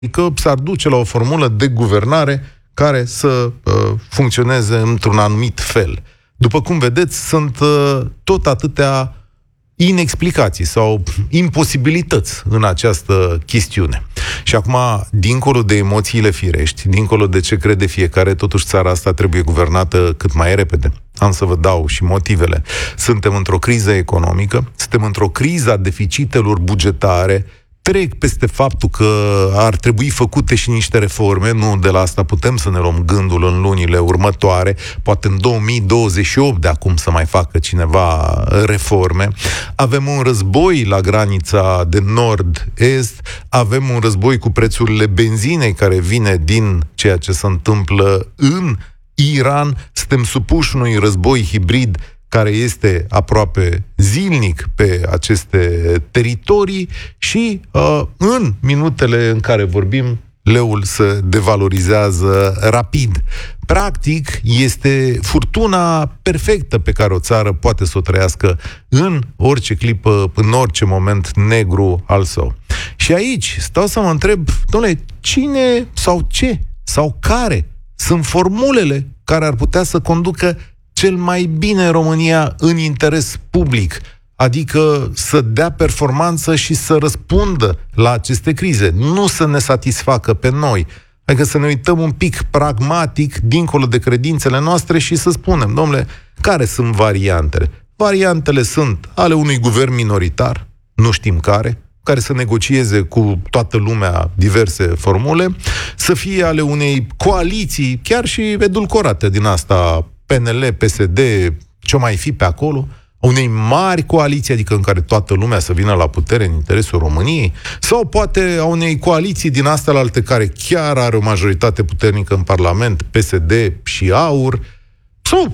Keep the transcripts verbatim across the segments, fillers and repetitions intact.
Adică s-ar duce la o formulă de guvernare care să uh, funcționeze într-un anumit fel. După cum vedeți, sunt uh, tot atâtea inexplicații sau imposibilități în această chestiune. Și acum, dincolo de emoțiile firești, dincolo de ce crede fiecare, totuși țara asta trebuie guvernată cât mai repede. Am să vă dau și motivele. Suntem într-o criză economică, suntem într-o criză a deficitelor bugetare, trec peste faptul că ar trebui făcute și niște reforme, nu de la asta putem să ne luăm gândul în lunile următoare, poate în două mii douăzeci și opt de acum să mai facă cineva reforme. Avem un război la granița de nord-est, avem un război cu prețurile benzinei care vine din ceea ce se întâmplă în Iran, suntem supuși unui război hibrid care este aproape zilnic pe aceste teritorii și uh, în minutele în care vorbim, leul se devalorizează rapid. Practic, este furtuna perfectă pe care o țară poate să o trăiască în orice clipă, în orice moment negru al său. Și aici stau să mă întreb, dom'le, cine sau ce sau care sunt formulele care ar putea să conducă cel mai bine România în interes public, adică să dea performanță și să răspundă la aceste crize, nu să ne satisfacă pe noi. Adică să ne uităm un pic pragmatic, dincolo de credințele noastre și să spunem, domnule, care sunt variantele? Variantele sunt ale unui guvern minoritar, nu știm care, care să negocieze cu toată lumea diverse formule, să fie ale unei coaliții, chiar și edulcorate din asta, P N L, P S D, ce mai fi pe acolo, unei mari coaliții, adică în care toată lumea să vină la putere în interesul României, sau poate a unei coaliții din astea alte care chiar are o majoritate puternică în Parlament, P S D și AUR, sau,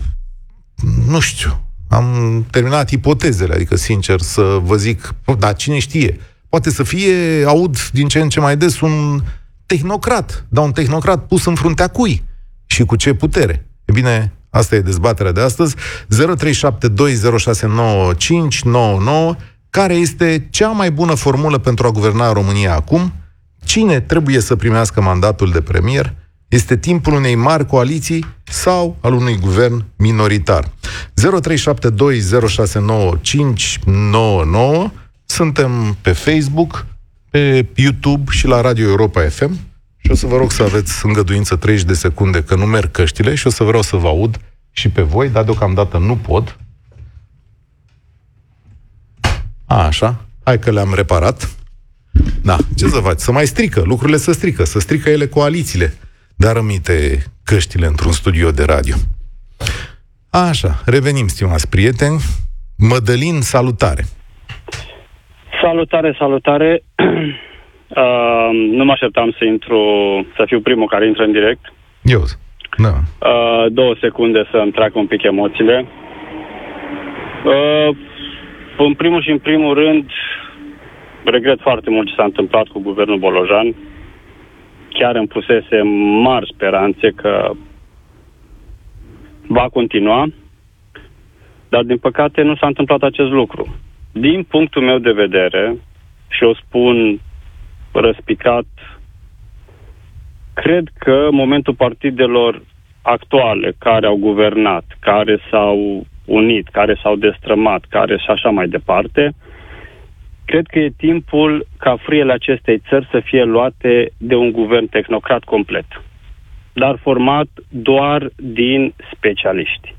nu știu, am terminat ipotezele, adică sincer să vă zic, dar cine știe, poate să fie, aud din ce în ce mai des, un tehnocrat, dar un tehnocrat pus în fruntea cui și cu ce putere. E bine, asta e dezbaterea de astăzi. zero trei șapte doi zero șase nouă cinci nouă nouă. Care este cea mai bună formulă pentru a guverna România acum? Cine trebuie să primească mandatul de premier? Este timpul unei mari coaliții sau al unui guvern minoritar? zero trei șapte doi zero șase nouă cinci nouă nouă. Suntem pe Facebook, pe YouTube și la Radio Europa F M. Și o să vă rog să aveți îngăduință treizeci de secunde, că nu merg căștile și o să vreau să vă aud și pe voi, dar deocamdată nu pot. A, așa. Hai că le-am reparat. Da, ce să faci? Să mai strică, lucrurile să strică, să strică ele coalițiile. Dar rămite căștile într-un studio de radio. A, așa, revenim, stimați prieteni. Mădălin, salutare! Salutare, salutare! Uh, nu mă așteptam să intru, să fiu primul care intră în direct. Eu, da. Uh, două secunde să îmi treacă un pic emoțiile. Uh, în primul și în primul rând, regret foarte mult ce s-a întâmplat cu guvernul Bolojan. Chiar îmi pusese mari speranțe că va continua, dar din păcate nu s-a întâmplat acest lucru. Din punctul meu de vedere, și o spun răspicat, cred că momentul partidelor actuale care au guvernat, care s-au unit, care s-au destrămat, care și așa mai departe, cred că e timpul ca frâiele acestei țări să fie luate de un guvern tehnocrat complet, dar format doar din specialiști.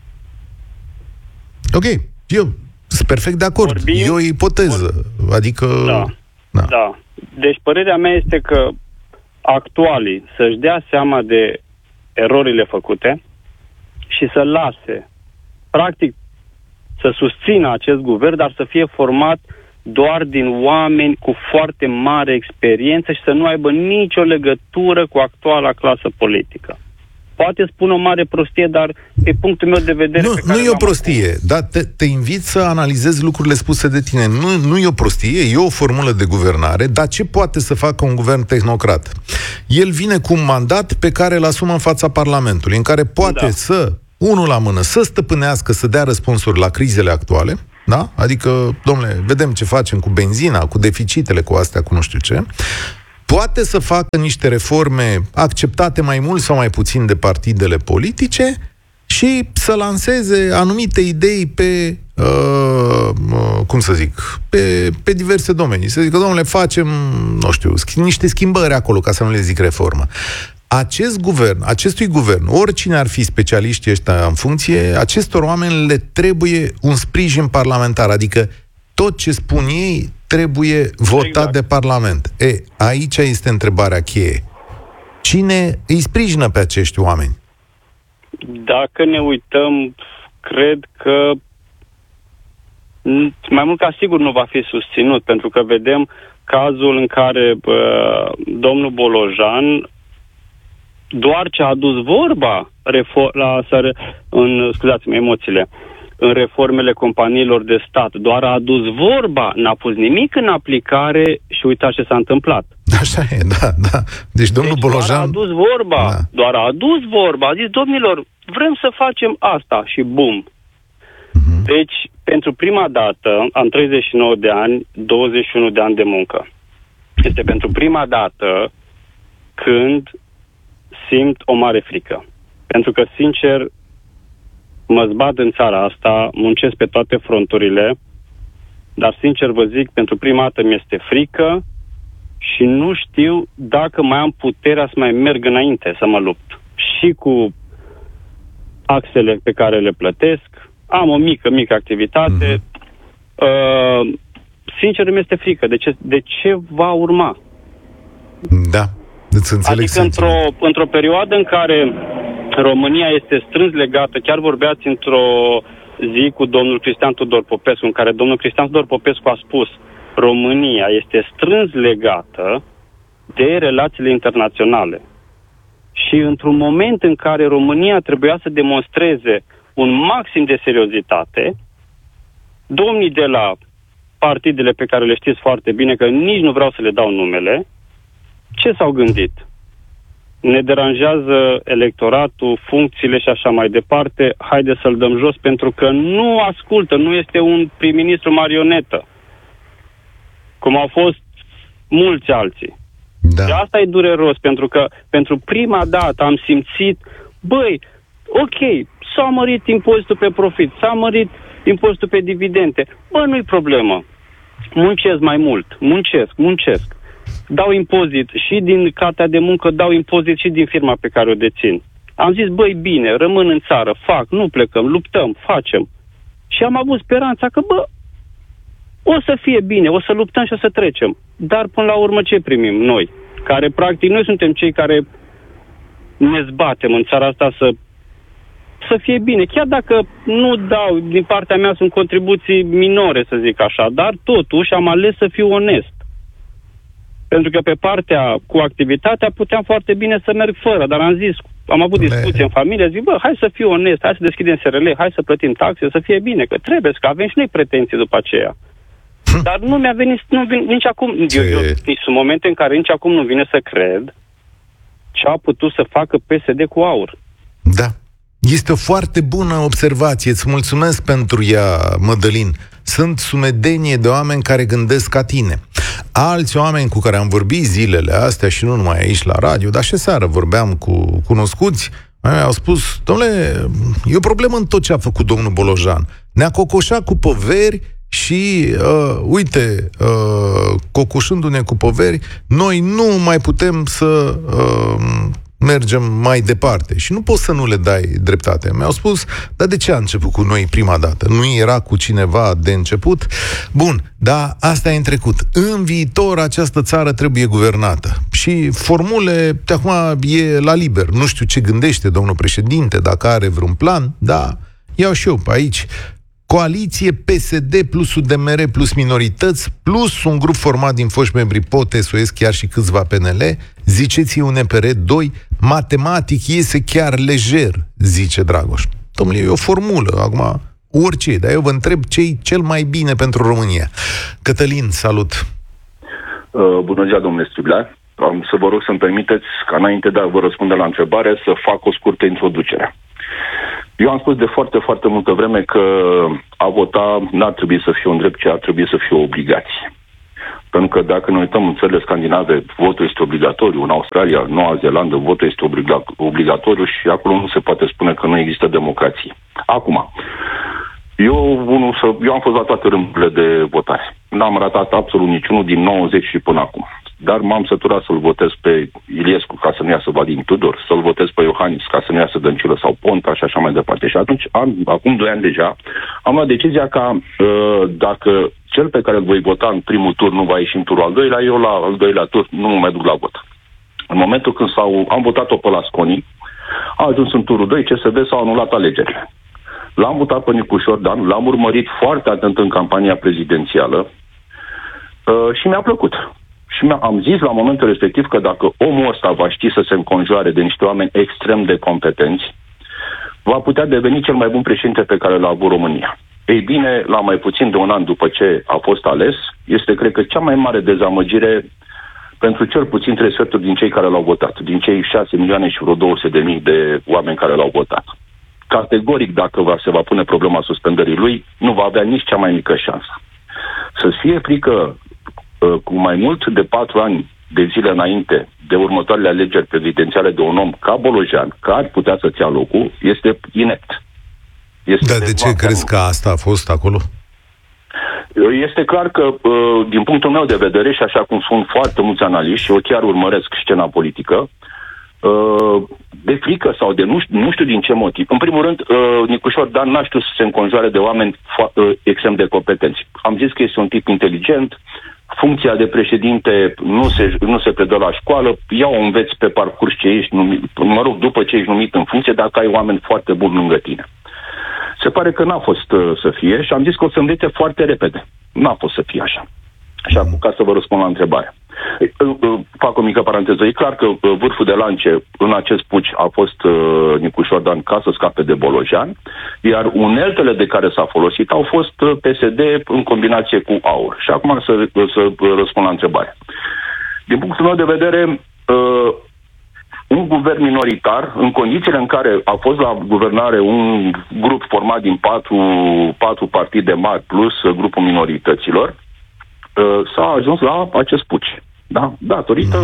Ok, eu sunt perfect de acord. Vorbim, e o ipoteză, vor... adică... Da, da. da. Deci părerea mea este că actualii să-și dea seama de erorile făcute și să lase, practic, să susțină acest guvern, dar să fie format doar din oameni cu foarte mare experiență și să nu aibă nicio legătură cu actuala clasă politică. Poate spun o mare prostie, dar pe punctul meu de vedere... Nu, pe care nu e o acum. prostie, dar te, te invit să analizezi lucrurile spuse de tine. Nu, nu e o prostie, e o formulă de guvernare, dar ce poate să facă un guvern tehnocrat? El vine cu un mandat pe care îl asumă în fața Parlamentului, în care poate da. să, unul la mână, să stăpânească, să dea răspunsuri la crizele actuale, da? Adică, domnule, vedem ce facem cu benzina, cu deficitele, cu astea, cu nu știu ce. poate să facă niște reforme acceptate mai mult sau mai puțin de partidele politice și să lanseze anumite idei pe, uh, uh, cum să zic, pe, pe diverse domenii. Să zic că, domnule, facem, nu știu, sch- niște schimbări acolo, ca să nu le zic reformă. Acest guvern, acestui guvern, oricine ar fi specialiștii ăștia în funcție, acestor oameni le trebuie un sprijin parlamentar, adică tot ce spun ei trebuie votat exact. de Parlament. E, aici este întrebarea cheie. Cine îi sprijină pe acești oameni? Dacă ne uităm, cred că mai mult ca sigur nu va fi susținut, pentru că vedem cazul în care uh, domnul Bolojan doar ce a adus vorba refor- la, în, scuzați-mă, emoțiile, în reformele companiilor de stat, doar a adus vorba, n-a pus nimic în aplicare și uitați ce s-a întâmplat. Așa e, da, da. Deci domnul deci Bolojan... doar a adus vorba, da. doar a adus vorba, a zis, domnilor, vrem să facem asta și bum. Uh-huh. Deci, pentru prima dată, am treizeci și nouă de ani, douăzeci și unu de ani de muncă. Este pentru prima dată când simt o mare frică. Pentru că, sincer, mă zbat în țara asta, muncesc pe toate fronturile, dar, sincer vă zic, pentru prima dată mi-este frică și nu știu dacă mai am puterea să mai merg înainte, să mă lupt. Și cu axele pe care le plătesc, am o mică, mică activitate. Mm-hmm. Uh, sincer, mi-este frică. De ce, de ce va urma? Da, îți înțeleg. Adică într-o, într-o perioadă în care România este strâns legată, chiar vorbeați într-o zi cu domnul Cristian Tudor Popescu, în care domnul Cristian Tudor Popescu a spus România este strâns legată de relațiile internaționale. Și într-un moment în care România trebuia să demonstreze un maxim de seriozitate, domnii de la partidele pe care le știți foarte bine, că nici nu vreau să le dau numele, ce s-au gândit? Ne deranjează electoratul, funcțiile și așa mai departe, haide să-l dăm jos, pentru că nu ascultă, nu este un prim-ministru marionetă, cum au fost mulți alții. Da. Și asta e dureros, pentru că pentru prima dată am simțit, băi, ok, s-a mărit impozitul pe profit, s-a mărit impozitul pe dividende, bă, nu-i problemă, muncesc mai mult, muncesc, muncesc. Dau impozit și din cartea de muncă, dau impozit și din firma pe care o dețin. Am zis, băi, bine, rămân în țară, fac, nu plecăm, luptăm, facem. Și am avut speranța că, bă, o să fie bine, o să luptăm și o să trecem. Dar până la urmă ce primim noi? Care, practic, noi suntem cei care ne zbatem în țara asta să, să fie bine. Chiar dacă nu dau, din partea mea sunt contribuții minore, să zic așa, dar totuși am ales să fiu onest. Pentru că pe partea cu activitatea puteam foarte bine să merg fără, dar am zis, am avut discuție în familie, zic, bă, hai să fiu onest, hai să deschidem S R L, hai să plătim taxe, să fie bine, că trebuie, că avem și noi pretenții după aceea. Dar nu mi-a venit, nu vine, nici acum, eu, eu, sunt momente în care nici acum nu vine să cred ce a putut să facă P S D cu aur. Da. Este o foarte bună observație, îți mulțumesc pentru ea, Mădălin. Sunt sumedenie de oameni care gândesc ca tine. Alți oameni cu care am vorbit zilele astea și nu numai aici la radio, dar și seară vorbeam cu cunoscuți, au spus, dom'le, e o problemă în tot ce a făcut domnul Bolojan. Ne-a cocoșat cu poveri și, uh, uite, uh, cocoșându-ne cu poveri, noi nu mai putem să uh, mergem mai departe. Și nu poți să nu le dai dreptate. Mi-au spus, dar de ce a început cu noi prima dată? Nu era cu cineva de început? Bun, dar asta e în trecut. În viitor această țară trebuie guvernată. Și formule, de acum e la liber. Nu știu ce gândește domnul președinte, dacă are vreun plan, dar iau și eu pe aici. Coaliție P S D plus U D M R plus minorități plus un grup format din foști membri P O T, S O S, chiar și câțiva P N L, ziceți un N P R doi, matematic iese chiar lejer, zice Dragoș. Dom'le, e o formulă, acum orice, dar eu vă întreb ce-i cel mai bine pentru România. Cătălin, salut! Uh, bună ziua, domnule Striblea. Am să vă rog să-mi permiteți, ca înainte de a vă răspunde la întrebare, să fac o scurtă introducere. Eu am spus de foarte, foarte multă vreme că a vota n-ar trebui să fie un drept, ci ar trebui să fie o obligație. Pentru că dacă ne uităm în țările scandinave, votul este obligatoriu, în Australia, Noua Zeelandă, votul este obliga- obligatoriu și acolo nu se poate spune că nu există democrație. Acum, eu, unul, să, eu am fost la toate rândurile de votare. N-am ratat absolut niciunul din nouăzeci și până acum. Dar m-am săturat să-l votez pe Iliescu ca să nu iasă Vadim Tudor, să-l votez pe Iohannis ca să nu iasă Dăncilă sau Ponta și așa mai departe. Și atunci, am, acum doi ani deja, am luat decizia ca uh, dacă cel pe care îl voi vota în primul tur nu va ieși în turul al doilea, eu la al doilea tur nu mă mai duc la vot. În momentul când s-au, am votat-o pe la Sconi, a ajuns în turul doi, C S D s-au anulat alegerile. L-am votat pe Nicușor Dan, l-am urmărit foarte atent în campania prezidențială uh, și mi-a plăcut. Și am zis la momentul respectiv că dacă omul ăsta va ști să se înconjoare de niște oameni extrem de competenți, va putea deveni cel mai bun președinte pe care l-a avut România. Ei bine, la mai puțin de un an după ce a fost ales, este, cred că, cea mai mare dezamăgire pentru cel puțin trei sferturi din cei care l-au votat, din cei șase milioane și vreo două sute de mii de oameni care l-au votat. Categoric, dacă va, se va pune problema suspendării lui, nu va avea nici cea mai mică șansă. Să-ți fie frică cu mai mult de patru ani de zile înainte de următoarele alegeri prezidențiale de un om ca Bolojan, care ar putea să-ți ia locul, este inept. Este Dar de, de ce crezi că asta a fost acolo? Este clar că, din punctul meu de vedere, și așa cum sunt foarte mulți analiști, și eu chiar urmăresc scena politică, de frică sau de nu știu, nu știu din ce motiv. În primul rând, Nicușor Dan n-a știut să se înconjoare de oameni extrem de competenți. Am zis că este un tip inteligent, funcția de președinte nu se, nu se predă la școală, ia o înveți pe parcurs ce ești numit, mă rog, după ce ești numit în funcție, dacă ai oameni foarte buni lângă tine. Se pare că n-a fost uh, să fie și am zis că o să învețe foarte repede. N-a fost să fie așa. Și acum, ca să vă răspund la întrebare. Uh, uh, fac o mică paranteză. E clar că uh, vârful de lance în acest puci a fost uh, Nicușor Dan ca să scape de Bolojan, iar uneltele de care s-a folosit au fost uh, P S D în combinație cu AUR. Și acum să, uh, să uh, răspund la întrebare. Din punctul meu de vedere, uh, un guvern minoritar, în condițiile în care a fost la guvernare un grup format din patru, patru partide mari plus grupul minorităților, s-a ajuns la acest puci. Da? Datorită...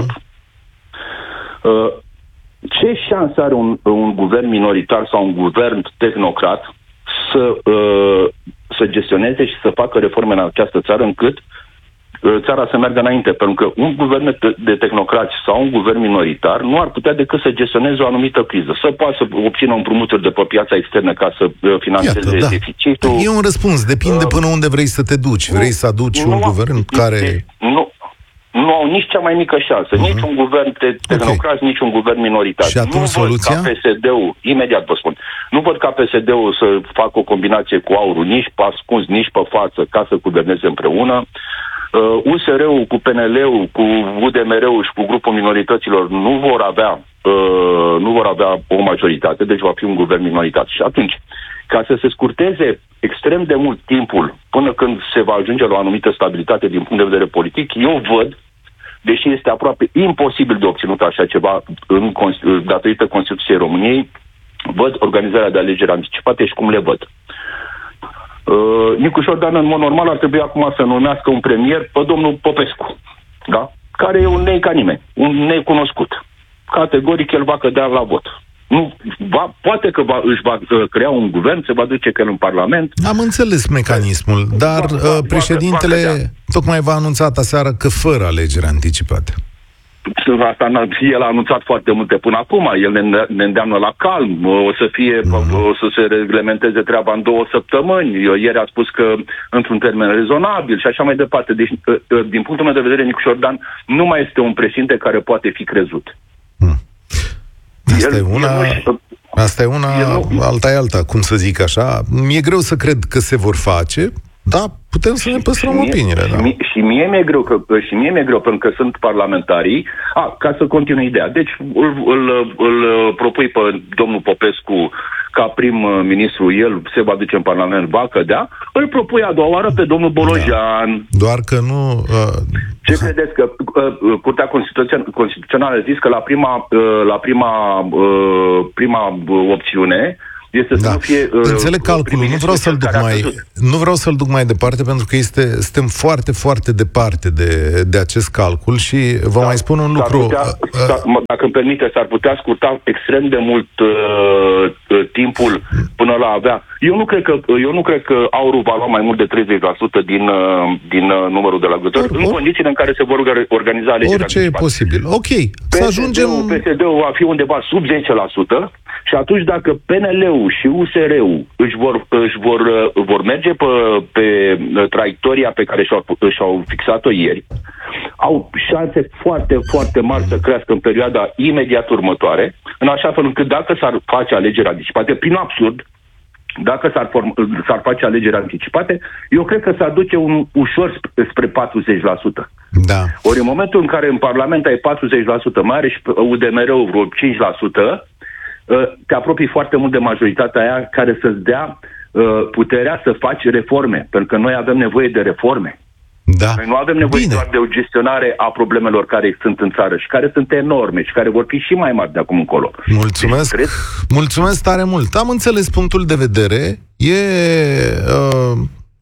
Mm-hmm. Ce șansă are un, un guvern minoritar sau un guvern tehnocrat să, să gestioneze și să facă reforme în această țară încât țara să meargă înainte, pentru că un guvern de tehnocrați sau un guvern minoritar nu ar putea decât să gestioneze o anumită criză, să poată să obțină împrumuturi de pe piața externă ca să financeze da. deficitul. E un răspuns, depinde uh, până unde vrei să te duci. Vrei să aduci nu, un guvern care... Nu, nu au nici cea mai mică șansă, uh-huh. nici un guvern de tehnocrați, okay. nici un guvern minoritar. Și atunci nu soluția? Văd ca P S D-ul, imediat vă spun, nu văd ca P S D-ul să facă o combinație cu AUR-ul, nici pe ascuns, nici pe față, ca să guverneze împreună. Uh, U S R-ul cu P N L-ul, cu U D M R-ul și cu grupul minorităților nu vor avea uh, nu vor avea o majoritate, deci va fi un guvern minoritar. Și atunci, ca să se scurteze extrem de mult timpul până când se va ajunge la o anumită stabilitate din punct de vedere politic, eu văd, deși este aproape imposibil de obținut așa ceva în, datorită Constituției României, văd organizarea de alegeri anticipate și cum le văd. Uh, Nicușor Dan, în mod normal, ar trebui acum să numească un premier pe domnul Popescu, da? Care e un nei ca nimeni, un necunoscut. Categoric, el va cădea la vot. Nu, va, poate că va, își va uh, crea un guvern, se va duce că el în Parlament. Am înțeles mecanismul, dar va, va, uh, președintele va, va tocmai v-a anunțat aseară că fără alegeri anticipate. Asta el a anunțat foarte multe până acum. El ne, ne îndeamnă la calm. O să fie, mm-hmm. o să se reglementeze treaba în două săptămâni. Eu ieri a spus că într-un termen rezonabil și așa mai departe. Deci, din punctul meu de vedere, Nicușor Dan nu mai este un președinte care poate fi crezut. Mm. Asta, el, e una, nu, asta e una, nu, alta e alta, cum să zic așa. Mi-e greu să cred că se vor face. Da, putem să ne păstrăm și opiniile. Și, da. mie, și mie mi-e greu, că, și mie mi-e greu, pentru că sunt parlamentarii. A, ca să continui ideea. Deci îl, îl, îl propui pe domnul Popescu ca prim-ministru, el se va duce în Parlament, va cădea. Îl propui a doua oară pe domnul Bolojan. Da. Doar că nu... Uh... Ce credeți? Că uh, Curtea Constituțională a zis că la prima, uh, la prima, uh, prima opțiune este să da. nu fie... Uh, Înțeleg calculul, nu vreau să-l duc mai, nu vreau să-l duc mai departe, pentru că este, suntem foarte, foarte departe de, de acest calcul și vă da, mai spun un lucru. Putea, uh, dacă îmi permite, s-ar putea scurta extrem de mult uh, timpul până la avea. Eu nu cred că, eu nu cred că aurul va lua mai mult de treizeci la sută din, uh, din uh, numărul de alegători, în condițiile în care se vor organiza alegerile. Orice e posibil. Ok, P S D-ul, să ajungem... P S D-ul va fi undeva sub zece la sută și atunci dacă P N L-ul și U S R-ul își vor, își vor, vor merge pe, pe traiectoria pe care și-au, și-au fixat-o ieri, au șanse foarte, foarte mari să crească în perioada imediat următoare, în așa fel încât dacă s-ar face alegeri anticipate, prin absurd, dacă s-ar, form, s-ar face alegeri anticipate, eu cred că s-ar duce un, ușor spre patruzeci la sută. Da. Ori în momentul în care în Parlament ai patruzeci la sută, mai are și U D M R-ul vreo cinci la sută, te apropii foarte mult de majoritatea aia care să-ți dea puterea să faci reforme, pentru că noi avem nevoie de reforme. Da. Noi nu avem nevoie Bine. doar de o gestionare a problemelor care sunt în țară și care sunt enorme și care vor fi și mai mari de acum încolo. Mulțumesc. Deci, mulțumesc tare mult. Am înțeles punctul de vedere. E, uh,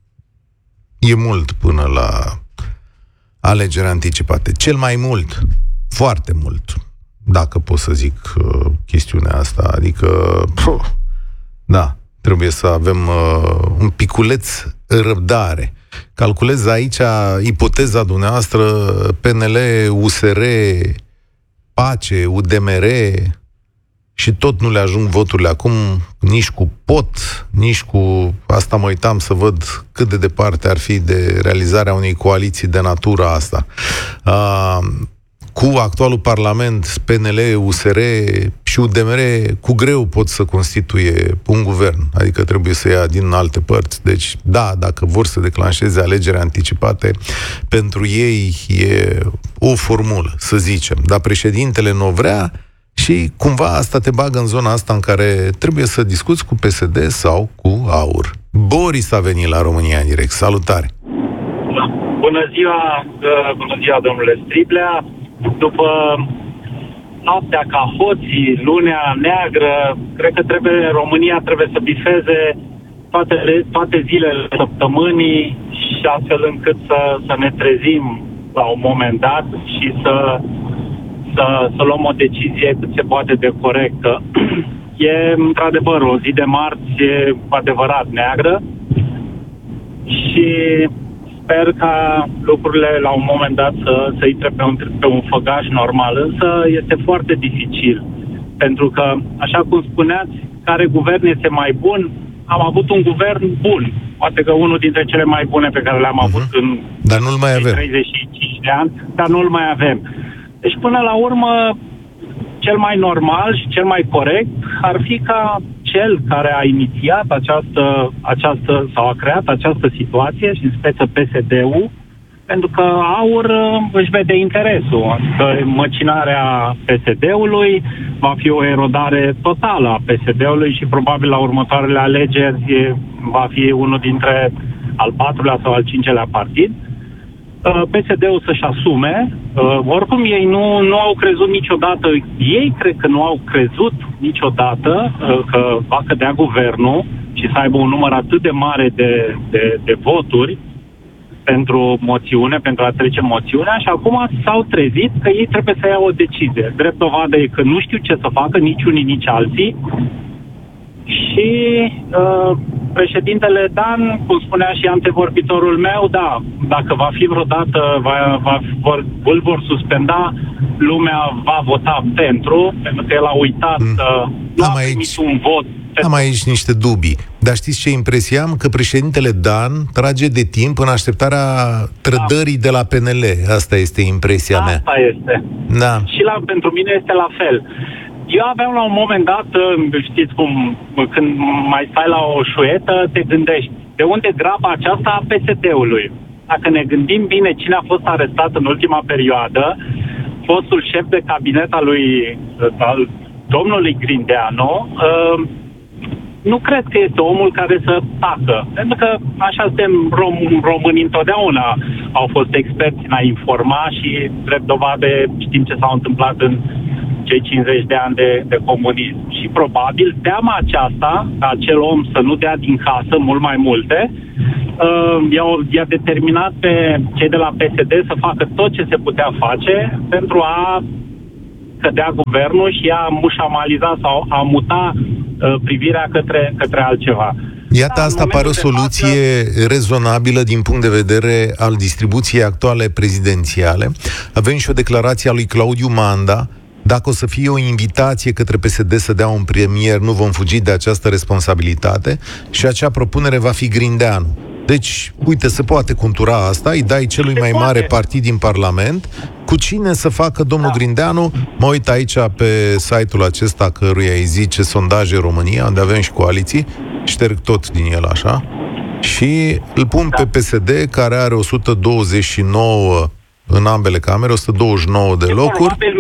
e mult până la alegeri anticipate. Cel mai mult, foarte mult, dacă pot să zic uh, chestiunea asta. Adică, puh, da, trebuie să avem uh, un piculeț răbdare. Calculez aici ipoteza dumneavoastră, P N L, U S R, Pace, U D M R, și tot nu le ajung voturile acum, nici cu pot, nici cu... Asta mă uitam să văd cât de departe ar fi de realizarea unei coaliții de natura asta. Uh, cu actualul Parlament, P N L, U S R și U D M R, cu greu pot să constituie un guvern, adică trebuie să ia din alte părți. Deci, da, dacă vor să declanșeze alegeri anticipate, pentru ei e o formulă, să zicem, dar președintele nu o vrea și cumva asta te bagă în zona asta în care trebuie să discuți cu P S D sau cu AUR. Boris a venit la România în direct. Salutare! Bună ziua, bună ziua, domnule Striblea! După noaptea ca hoții, lunea neagră, cred că trebuie, România trebuie să bifeze toate, toate zilele săptămânii și astfel încât să, să ne trezim la un moment dat și să, să, să luăm o decizie cât se poate de corectă. E, într-adevăr, o zi de marți e cu adevărat neagră și sper ca lucrurile la un moment dat să, să intre pe un, pe un făgaș normal, însă este foarte dificil, pentru că, așa cum spuneați, care guvern este mai bun? Am avut un guvern bun, poate că unul dintre cele mai bune pe care le-am uh-huh. avut în dar nu-l mai avem. treizeci și cinci de ani, dar nu-l mai avem. Deci, până la urmă, cel mai normal și cel mai corect ar fi ca cel care a inițiat această, această sau a creat această situație și în speță P S D-ul, pentru că AUR își vede interesul. Adică măcinarea P S D-ului va fi o erodare totală a P S D-ului și probabil la următoarele alegeri va fi unul dintre al patrulea sau al cincelea partid. P S D-ul să-și asume. Oricum, ei nu, nu au crezut niciodată, ei cred că nu au crezut niciodată că va cădea guvernul și să aibă un număr atât de mare de, de, de voturi pentru moțiune, pentru a trece moțiunea, și acum s-au trezit că ei trebuie să ia o decizie. Drept dovadă e că nu știu ce să facă nici unii, nici alții. Și uh, președintele Dan, cum spunea și antevorbitorul meu, da, dacă va fi vreodată, va, va, vor, îl vor suspenda, lumea va vota pentru, pentru că el a uitat mm. că nu am a primit aici, un vot. Am aici niște dubii. Dar știți ce impresie am? Că președintele Dan trage de timp în așteptarea trădării da. de la P N L. Asta este impresia Asta mea. Asta este. Da. Și la, pentru mine este la fel. Eu aveam la un moment dat, știți cum, când mai stai la o șuetă, te gândești, de unde graba aceasta a P S D-ului? Dacă ne gândim bine cine a fost arestat în ultima perioadă, fostul șef de cabinet al lui al domnului Grindeanu, nu cred că este omul care să tacă. Pentru că așa suntem rom- români întotdeauna. Au fost experți în a informa și, drept dovadă, știm ce s-a întâmplat în cei cincizeci de ani de, de comunism. Și probabil teama aceasta, ca acel om să nu dea din casă mult mai multe, uh, i-a, i-a determinat pe cei de la P S D să facă tot ce se putea face pentru a cădea guvernul și a mușamaliza sau a muta uh, privirea către, către altceva. Iată, asta pare o soluție față... rezonabilă din punct de vedere al distribuției actuale prezidențiale. Avem și o declarație a lui Claudiu Manda. Dacă o să fie o invitație către P S D să dea un premier, nu vom fugi de această responsabilitate și acea propunere va fi Grindeanu. Deci, uite, se poate contura asta, îi dai celui se mai poate. mare partid din Parlament. Cu cine să facă domnul da. Grindeanu? Mă uit aici pe site-ul acesta căruia îi zice Sondaje România, unde avem și coaliții, șterg tot din el așa, și îl pun da. pe P S D, care are o sută douăzeci și nouă în ambele camere, o sută douăzeci și nouă de locuri. Probabil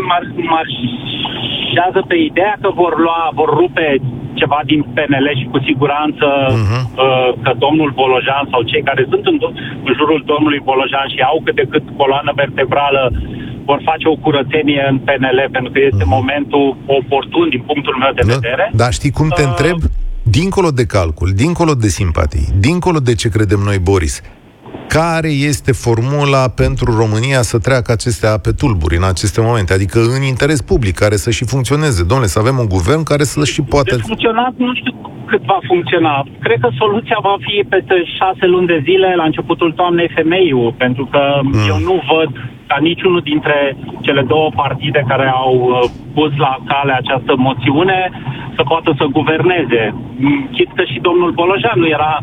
marșează pe ideea că vor lua, vor rupe ceva din P N L și cu siguranță uh-huh. că domnul Bolojan sau cei care sunt în, în jurul domnului Bolojan și au cât de cât coloană vertebrală vor face o curățenie în P N L, pentru că este uh-huh. momentul oportun din punctul meu de da, vedere. Dar știi cum te uh, întreb? Dincolo de calcul, dincolo de simpatii, dincolo de ce credem noi, Boris, care este formula pentru România să treacă aceste ape tulburi în aceste momente? Adică în interes public, care să și funcționeze. Dom'le, să avem un guvern care să și poate... De funcționat, nu știu cât va funcționa. Cred că soluția va fi peste șase luni de zile, la începutul toamnei, femeiul, pentru că mm. eu nu văd ca niciunul dintre cele două partide care au pus la cale această moțiune să poată să guverneze. Chit că și domnul Bolojan nu era,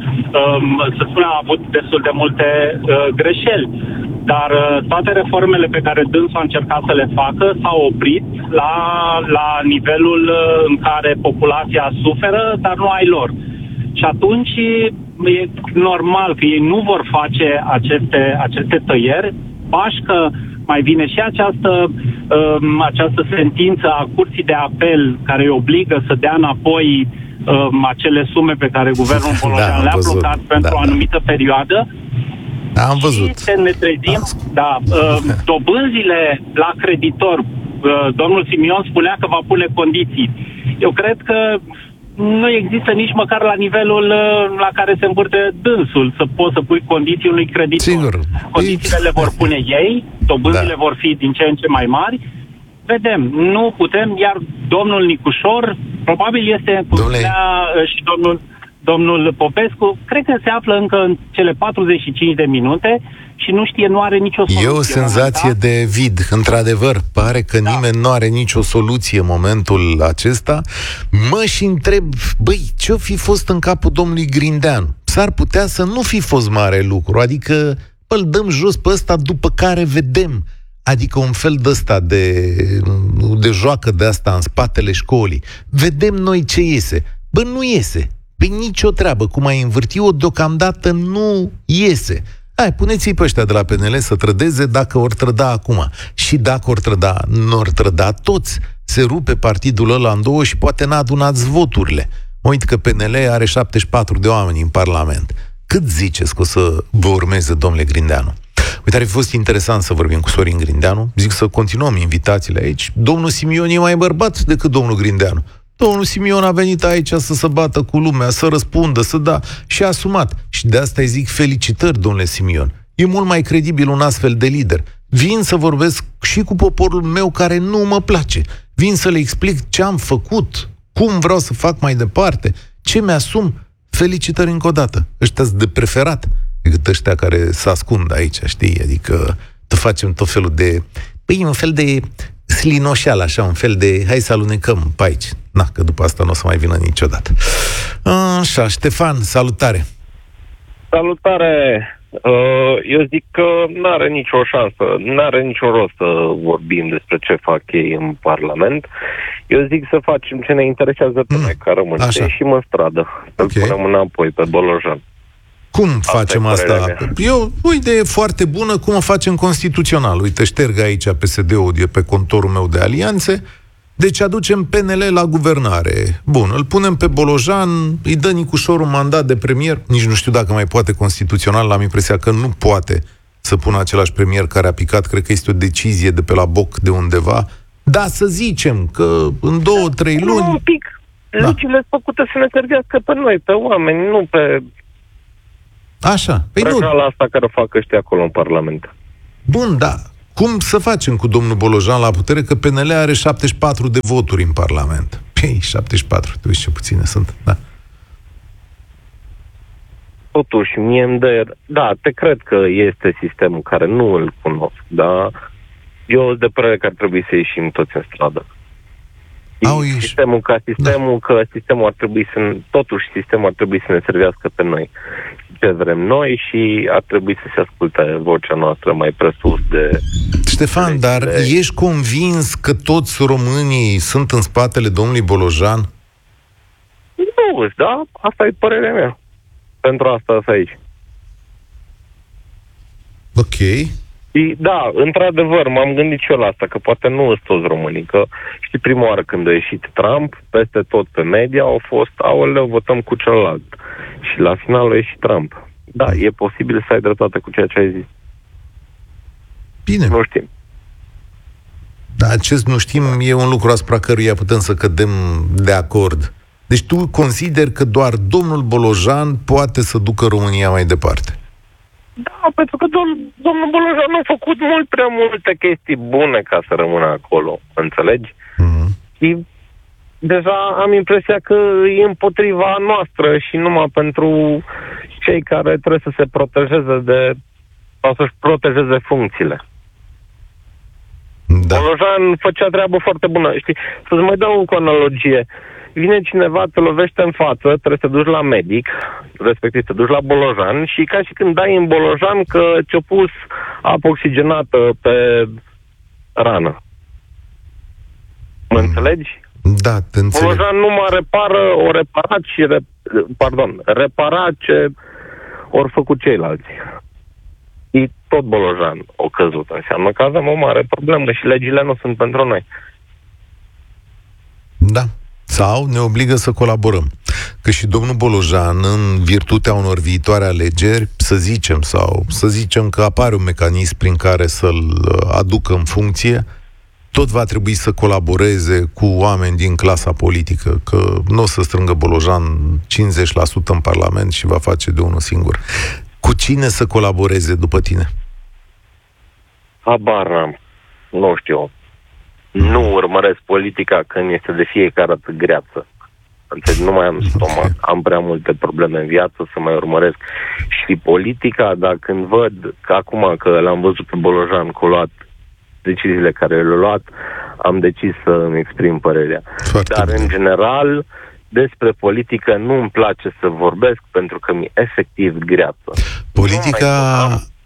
să spun, a avut destul de multe greșeli, dar toate reformele pe care dânsul a încercat să le facă s-au oprit la, la nivelul în care populația suferă, dar nu ai lor. Și atunci e normal că ei nu vor face aceste, aceste tăieri, pașcă mai vine și această, um, această sentință a Curții de Apel care îi obligă să dea înapoi um, acele sume pe care guvernul Bolojan da, le-a văzut. blocat pentru da, o anumită da. perioadă. Da, am văzut. Și ne trezim, da, uh, dobânzile la creditor, uh, domnul Simion spunea că va pune condiții. Eu cred că nu există nici măcar la nivelul la care se învârte dânsul să poți să pui condiții unui creditor. Sigur. Condițiile le vor pune ei, dobânzile da. vor fi din ce în ce mai mari. Vedem, nu putem, iar domnul Nicușor probabil este, cum spunea și domnul, domnul Popescu, cred că se află încă în cele patruzeci și cinci de minute și nu știe, nu are nicio soluție. E o senzație de vid, într-adevăr. Pare că da. nimeni nu are nicio soluție în momentul acesta. Mă și întreb, băi, ce-o fi fost în capul domnului Grindeanu? S-ar putea să nu fi fost mare lucru, adică bă, îl dăm jos pe ăsta după care vedem. Adică un fel de ăsta de, de joacă de asta în spatele școlii. Vedem noi ce iese. Bă, nu iese. Pe nicio treabă. Cum ai învârti-o, deocamdată nu iese. Hai, puneți-i pe ăștia de la P N L să trădeze dacă or trăda acum. Și dacă or trăda, nu or trăda toți. Se rupe partidul ăla în două și poate n-adunați voturile. Mă uit că P N L are șaptezeci și patru de oameni în Parlament. Cât ziceți că o să vă urmeze, domnule Grindeanu? Uite, ar fi fost interesant să vorbim cu Sorin Grindeanu. Zic să continuăm invitațiile aici. Domnul Simion e mai bărbat decât domnul Grindeanu. Domnul Simion a venit aici să se bată cu lumea, să răspundă, să da, și a asumat. Și de asta îi zic felicitări, domnule Simion. E mult mai credibil un astfel de lider. Vin să vorbesc și cu poporul meu care nu mă place. Vin să le explic ce am făcut, cum vreau să fac mai departe, ce mi-asum. Felicitări încă o dată. Ăștia-s de preferat decât ăștia care se ascund aici, știi? Adică te facem tot felul de... Păi, un fel de slinoșeal, așa, un fel de hai să alunecăm pe aici. Na, că după asta nu o să mai vină niciodată. Așa, Ștefan, salutare! Salutare! Eu zic că n-are nicio șansă, n-are niciun rost să vorbim despre ce fac ei în Parlament. Eu zic să facem ce ne interesează pe noi, ca rămâne, să ieșim în stradă, să-l okay. punem înapoi pe Bolojan. Cum facem asta? asta? Eu, o idee foarte bună, cum o facem constituțional. Uite, șterg aici P S D-ul de pe contorul meu de alianțe, deci aducem P N L la guvernare. Bun, îl punem pe Bolojan, îi dă Nicușor un mandat de premier, nici nu știu dacă mai poate constituțional, am impresia că nu poate să pună același premier care a picat, cred că este o decizie de pe la boc de undeva, Da, să zicem că în două, trei Nu, luni... un pic. Da. Legile sunt făcute să ne servească pe noi, pe oameni, nu pe Așa. Păi nu. la asta care o fac ăștia acolo în Parlament. Bun, da. Cum să facem cu domnul Bolojan la putere? Că P N L are șaptezeci și patru de voturi în Parlament. Păi, șaptezeci și patru, tu uiți ce puține sunt, da. Totuși, mie îmi dă... Da, te cred că este sistemul care nu îl cunosc, dar eu sunt de părere că ar trebui să ieșim toți în stradă. Au ieși. Sistemul ca sistemul, da. Că sistemul ar trebui să... Totuși, sistemul ar trebui să ne servească pe noi. Ce vrem noi și ar trebui să se asculte vocea noastră mai presus de... Ștefan, de dar de... ești convins că toți românii sunt în spatele domnului Bolojan? Nu, da? Asta e părerea mea. Pentru asta sunt aici. Ok. Și, da, într-adevăr, m-am gândit și eu la asta, că poate nu sunt toți românii, că știi, prima oară când a ieșit Trump, peste tot pe media au fost, aoleu, votăm cu celălalt. Și la final a ieșit Trump. Da, e posibil să ai dreptate cu ceea ce ai zis. Bine. Nu știm. Dar acest nu știm e un lucru asupra căruia putem să cădem de acord. Deci tu consideri că doar domnul Bolojan poate să ducă România mai departe? Da, pentru că dom- domnul Bolojan a făcut mult prea multe chestii bune ca să rămână acolo, înțelegi? Mm-hmm. Și deja am impresia că e împotriva noastră și numai pentru cei care trebuie să se protejeze de... sau să-și protejeze funcțiile. Da. Bolojan făcea treabă foarte bună. Știi, să-ți mai dau o analogie. Vine cineva, te lovește în față, trebuie să te duci la medic, respectiv te duci la Bolojan și ca și când dai în Bolojan că ți-a pus apă oxigenată pe rană. Mă mm. înțelegi? Da, te înțeleg. Bolojan numai repară, o reparat și rep, pardon, repara ce ori făcut ceilalți. Și tot Bolojan o căzut. Înseamnă că avem o mare problemă și legile nu sunt pentru noi. Da. Sau ne obligă să colaborăm. Că și domnul Bolojan, în virtutea unor viitoare alegeri, să zicem, sau să zicem că apare un mecanism prin care să-l aducă în funcție, tot va trebui să colaboreze cu oameni din clasa politică, că nu o să strângă Bolojan cincizeci la sută în Parlament și va face de unul singur. Cu cine să colaboreze după tine? Habar n-am. Nu știu. Nu urmăresc politica când este de fiecare dată greață. Înțeleg, nu mai am stomac, am prea multe probleme în viață să mai urmăresc. Și politica, dar când văd că acum că l-am văzut pe Bolojan că a luat deciziile care le-a luat, am decis să îmi exprim părerea. Foarte Dar, bine. în general, despre politică nu îmi place să vorbesc pentru că mi-e efectiv greață. Politica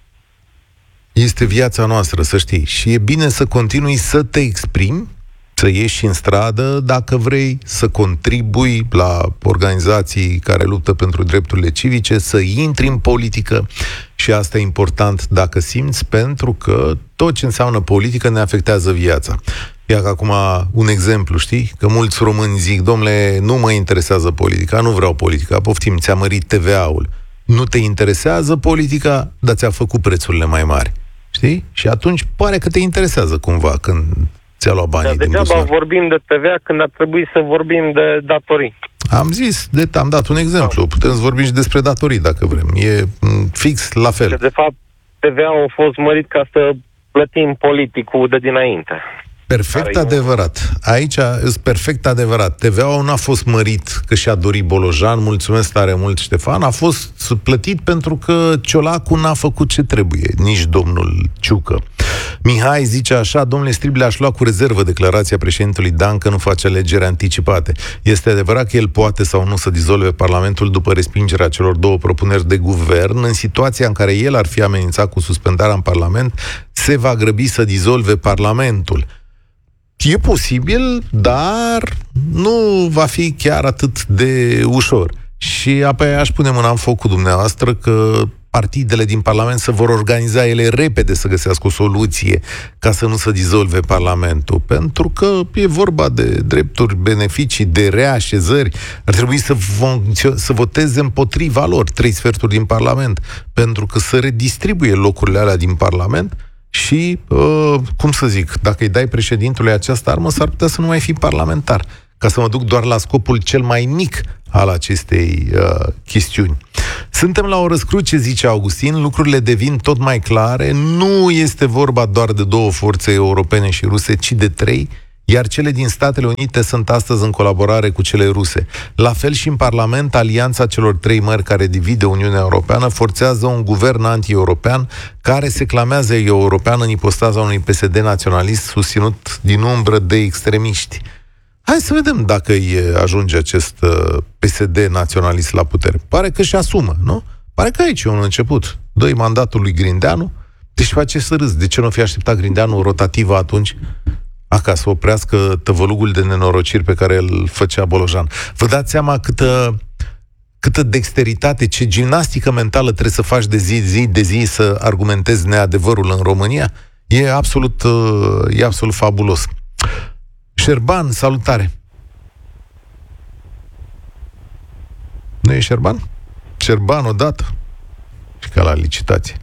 este viața noastră, să știi. Și e bine să continui să te exprimi, să ieși în stradă dacă vrei, să contribui la organizații care luptă pentru drepturile civice, să intri în politică și asta e important dacă simți, pentru că tot ce înseamnă politică ne afectează viața. Ia că acum un exemplu, știi? Că mulți români zic, domnule, nu mă interesează politica, nu vreau politica, poftim, ți-a mărit T V A-ul. Nu te interesează politica, dar ți-a făcut prețurile mai mari. Știi? Și atunci pare că te interesează cumva când ți-a luat banii din degeaba buzunar. vorbim de T V A când ar trebui să vorbim de datorii. Am zis, de, am dat un exemplu. Putem să vorbim și despre datorii, dacă vrem. E m, fix la fel. Că, de fapt, T V A-ul a fost mărit ca să plătim politicul de dinainte. Perfect adevărat. Aici sunt perfect adevărat. T V A-ul n-a fost mărit că și-a dorit Bolojan, mulțumesc tare mult, Ștefan, a fost plătit pentru că Ciolacu n-a făcut ce trebuie, nici domnul Ciucă. Mihai zice așa, domnule Striblea, aș lua cu rezervă declarația președintelui Dan că nu face alegeri anticipate. Este adevărat că el poate sau nu să dizolve Parlamentul după respingerea celor două propuneri de guvern. În situația în care el ar fi amenințat cu suspendarea în Parlament, se va grăbi să dizolve Parlamentul. E posibil, dar nu va fi chiar atât de ușor. Și apoi aș pune mâna în foc cu dumneavoastră că partidele din Parlament se vor organiza ele repede să găsească o soluție ca să nu se dizolve Parlamentul. Pentru că e vorba de drepturi, beneficii, de reașezări. Ar trebui să, vo- să voteze împotriva lor trei sferturi din Parlament, pentru că să redistribuie locurile alea din Parlament și, uh, cum să zic, dacă îi dai președintului această armă, s-ar putea să nu mai fi parlamentar, ca să mă duc doar la scopul cel mai mic al acestei uh, chestiuni. Suntem la o răscruce, zice Augustin, lucrurile devin tot mai clare, nu este vorba doar de două forțe europene și ruse, ci de trei, iar cele din Statele Unite sunt astăzi în colaborare cu cele ruse. La fel și în Parlament, alianța celor trei mări care divide Uniunea Europeană forțează un guvern anti-european care se clamează european în ipostaza unui P S D naționalist susținut din umbră de extremiști. Hai să vedem dacă îi ajunge acest uh, P S D naționalist la putere. Pare că și asumă, nu? Pare că aici e un început. Dă-i mandatul lui Grindeanu, deci face să râzi. De ce nu fi așteptat Grindeanu rotativă atunci? A, ca să oprească tăvălugul de nenorociri pe care îl făcea Bolojan. Vă dați seama câtă, câtă dexteritate, ce gimnastică mentală trebuie să faci de zi, zi de zi să argumentezi neadevărul în România? E absolut, e absolut fabulos. Șerban, salutare! Nu e Șerban? Șerban odată. Și ca la licitație.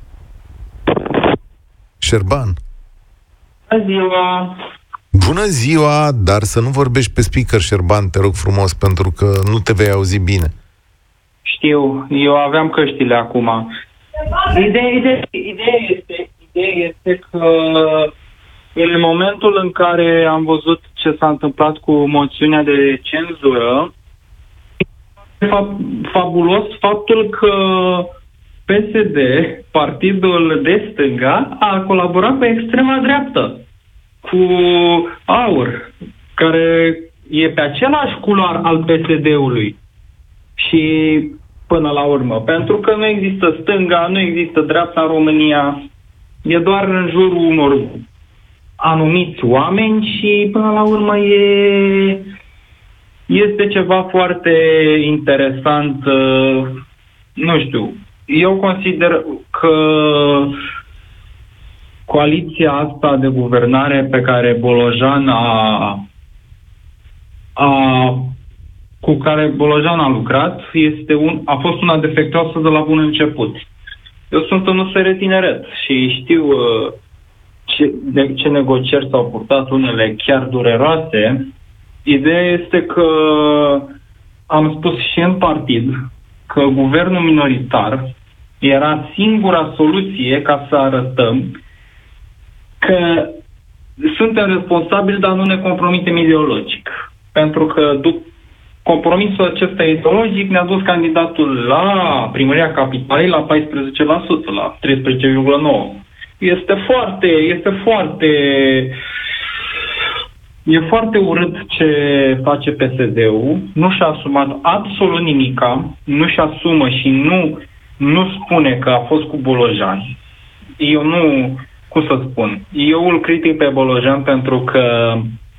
Șerban. Bună ziua! Bună ziua, dar să nu vorbești pe speaker, Șerban, te rog frumos, pentru că nu te vei auzi bine. Știu, eu aveam căștile acum. Ideea, ideea, ideea, este, ideea este că în momentul în care am văzut ce s-a întâmplat cu moțiunea de cenzură, fabulos faptul că P S D, partidul de stânga, a colaborat cu extrema dreaptă, cu AUR, care e pe același culoar al P S D-ului. Și până la urmă, pentru că nu există stânga, nu există dreapta în România, e doar în jurul unor anumiți oameni și până la urmă e, este ceva foarte interesant. Nu știu, eu consider că coaliția asta de guvernare pe care Bolojan a, a cu care Bolojan a lucrat este un, a fost una defectuoasă de la bun început. Eu sunt în U S R Tineret și știu uh, ce, de ce negocieri s-au purtat, unele chiar dureroase. Ideea este că am spus și în partid că guvernul minoritar era singura soluție ca să arătăm că suntem responsabili, dar nu ne compromitem ideologic. Pentru că după compromisul acesta ideologic ne-a dus candidatul la Primăria Capitalei la paisprezece la sută, la treisprezece virgulă nouă la sută. Este foarte, este foarte e foarte urât ce face P S D-ul. Nu și-a asumat absolut nimica, nu și asumă și nu, nu spune că a fost cu Bolojan. Eu nu, cum să spun, eu îl critic pe Bolojan pentru că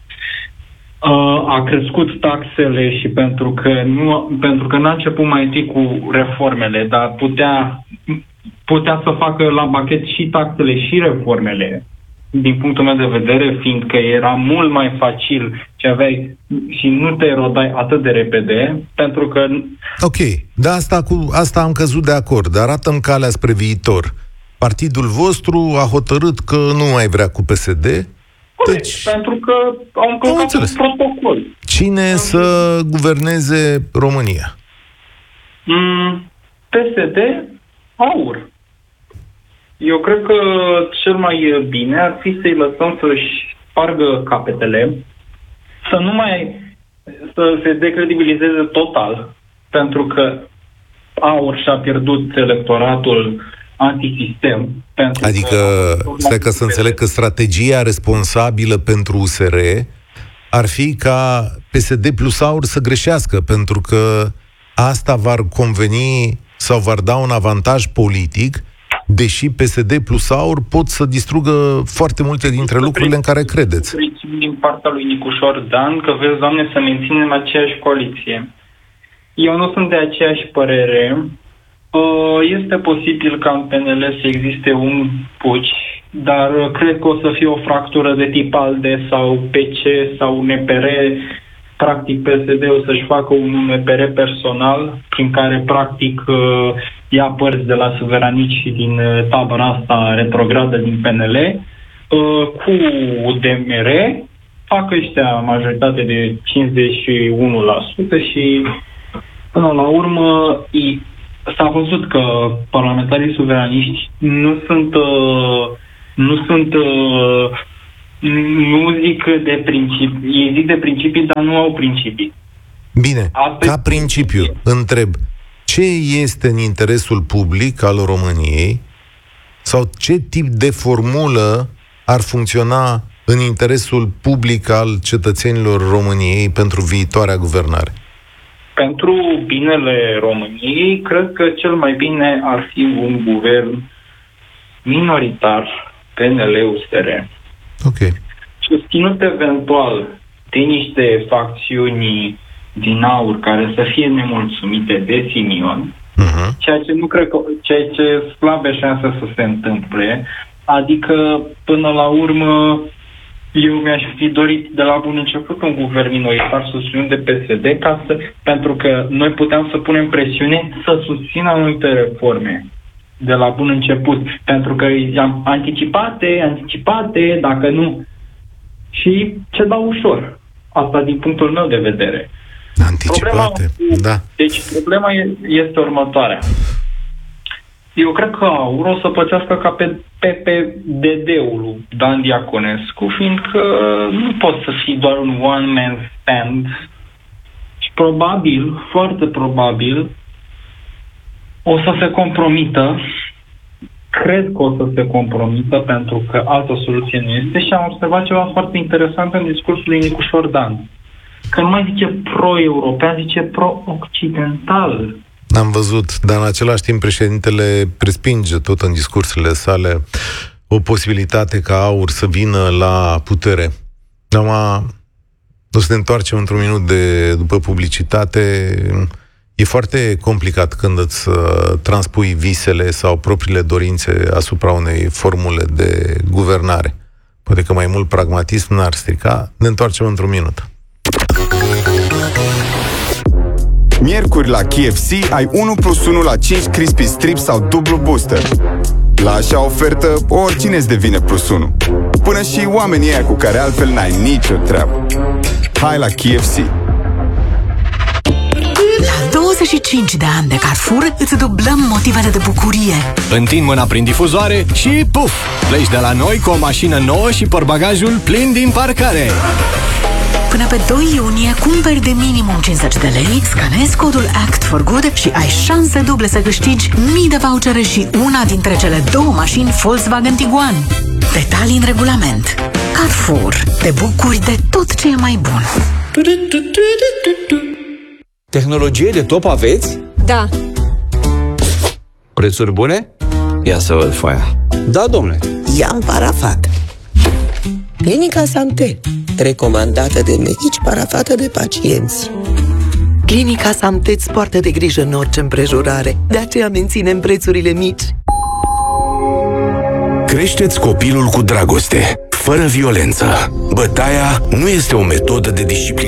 a crescut taxele și pentru că nu, pentru că n-a început mai întâi cu reformele, dar putea, putea să facă la pachet și taxele și reformele, din punctul meu de vedere, fiindcă era mult mai facil ce aveai și nu te erodai atât de repede, pentru că... Ok, de asta, cu, asta am căzut de acord, dar arată-mi calea spre viitor. Partidul vostru a hotărât că nu mai vrea cu P S D. Deci, pentru că au încălcat un protocol. Cine am să guverneze România? Mm, P S D, AUR. Eu cred că cel mai bine ar fi să-i lăsăm să-și spargă capetele, să nu mai să se decredibilizeze total, pentru că AUR și-a pierdut electoratul antisistem. Adică, stai că să înțeleg că strategia responsabilă pentru U S R ar fi ca P S D plus AUR să greșească, pentru că asta v-ar conveni sau v-ar da un avantaj politic, deși P S D plus AUR pot să distrugă foarte multe dintre lucrurile în care credeți. Din partea lui Nicușor Dan, că vezi, Doamne, să menținem aceeași coaliție. Eu nu sunt de aceeași părere. Este posibil ca în P N L să existe un puci, dar cred că o să fie o fractură de tip ALDE sau P C sau U N P R. Practic P S D o să-și facă un U N P R personal, prin care practic ia părți de la suveranici și din tabăra asta retrogradă din P N L, cu U D M R, fac ăștia majoritate de cincizeci și unu la sută și până la urmă s-a văzut că parlamentarii suveraniști nu sunt nu sunt nu zic de principii, ei zic de principii, dar nu au principii. Bine, Asta ca principiu, întreb, ce este în interesul public al României sau ce tip de formulă ar funcționa în interesul public al cetățenilor României pentru viitoarea guvernare? Pentru binele României, cred că cel mai bine ar fi un guvern minoritar, P N L-U S R. Ok. Susținut eventual de niște facțiuni din aur care să fie nemulțumite de Simion, uh-huh. ceea ce nu cred că, ceea ce slabe șanse să se întâmple, adică până la urmă eu mi-aș fi dorit de la bun început un guvern minoritar susținut de P S D, ca să, pentru că noi puteam să punem presiune să susțină anumite reforme de la bun început, pentru că am anticipate, anticipate, dacă nu. Și ce dau ușor. Asta din punctul meu de vedere. Anticipate, problema, da. Deci problema este următoarea. Eu cred că AUR o să pățească ca pe P P D D-ul lui Dan Diaconescu, fiindcă nu poți să fii doar un one-man stand și probabil, foarte probabil, o să se compromită, cred că o să se compromită, pentru că altă soluție nu este, și am observat ceva foarte interesant în discursul lui Nicușor Dan. Că nu mai zice pro-european, zice pro-occidental. Am văzut, dar în același timp președintele respinge tot în discursurile sale o posibilitate ca AUR să vină la putere. Acum, o să ne întoarcem într-un minut de, după publicitate. E foarte complicat când îți uh, transpui visele sau propriile dorințe asupra unei formule de guvernare. Poate că mai mult pragmatism n-ar strica. Ne întoarcem într-un minut. Miercuri la K F C ai unu plus unu la cinci crispy strips sau dublu booster. La așa ofertă, oricine îți devine plus unu. Până și oamenii ăia cu care altfel n-ai nicio treabă. Hai la K F C! La douăzeci și cinci de ani de Carrefour îți dublăm motivele de bucurie. Întind mâna prin difuzoare și puf! Pleci de la noi cu o mașină nouă și portbagajul plin din parcare. Până pe doi iunie, cumperi de minimum cincizeci de lei, scanezi codul Act for Good și ai șanse duble să câștigi mii de vouchere și una dintre cele două mașini Volkswagen Tiguan. Detalii în regulament. Carrefour. Te bucuri de tot ce e mai bun. Tehnologie de top aveți? Da. Prețuri bune? Ia să văd foaia. Da, domnule. I-am parafat. Clinica Samte, recomandată de medici, parafată de pacienți. Clinica Samte îți poartă de grijă în orice împrejurare, de aceea menținem prețurile mici. Creșteți copilul cu dragoste, fără violență. Bătaia nu este o metodă de disciplină.